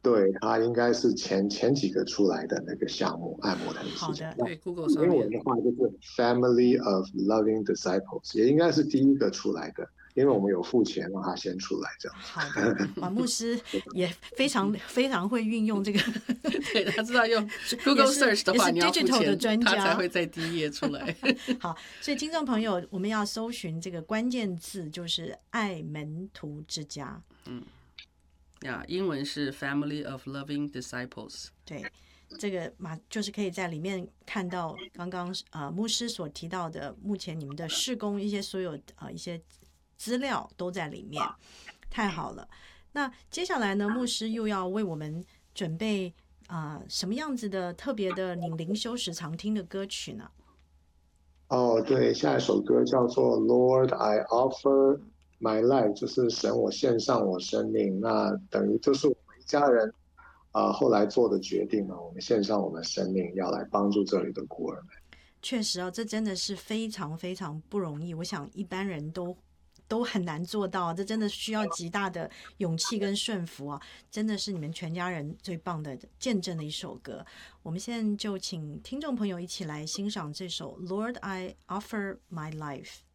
对，它应该是前几个出来的那个项目，爱摩腾事件。 好的， 那对，Google 上面。 英文的话就是 Family of Loving Disciples，也应该是第一个出来的，因为我们有付钱让他先出来这样好的，哇，牧师也非常非常会运用这个， 对，他知道用也 Google 是 Search 的话， 也是你要付 digital 的钱，他才专家。 会在第一页出来。 好，所以听众朋友，我们要搜寻这个关键字就是爱门徒之家。 呀，英文是 Family of Loving Disciples。 对，这个就是可以在里面看到刚刚牧师所提到的，目前你们的事工一些所有一些资料都在里面，太好了。那接下来呢，牧师又要为我们准备什么样子的特别的你灵修时常听的歌曲呢？ 哦，对，下一首歌叫做《Lord I Offer My Life》，就是神我献上我生命。那等于就是我们一家人后来做的决定嘛，我们献上我们生命，要来帮助这里的孤儿们。 确实这真的是非常非常不容易，我想一般人都很难做到，这真的需要极大的勇气跟顺服啊！真的是你们全家人最棒的见证的一首歌。我们现在就请听众朋友一起来欣赏这首《Lord I Offer My Life》。